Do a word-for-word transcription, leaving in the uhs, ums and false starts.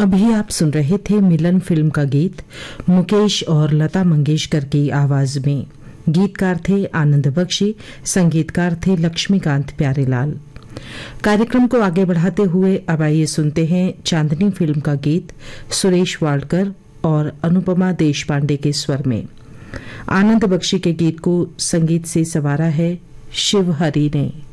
अभी आप सुन रहे थे मिलन फिल्म का गीत मुकेश और लता मंगेशकर की आवाज में। गीतकार थे आनंद बख्शी, संगीतकार थे लक्ष्मीकांत प्यारेलाल। कार्यक्रम को आगे बढ़ाते हुए अब आइए सुनते हैं चांदनी फिल्म का गीत सुरेश वाडकर और अनुपमा देशपांडे के स्वर में। आनंद बख्शी के गीत को संगीत से संवारा है शिव हरि ने।